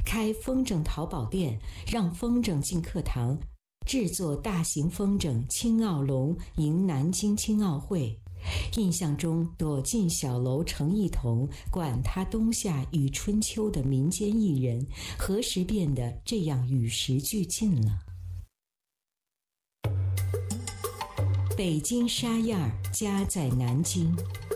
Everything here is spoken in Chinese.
开风筝淘宝店，让风筝进课堂，制作大型风筝青奥龙迎南京青奥会。印象中躲进小楼成一统，管他冬夏与春秋的民间艺人，何时变得这样与时俱进了？北京沙燕儿家在南京，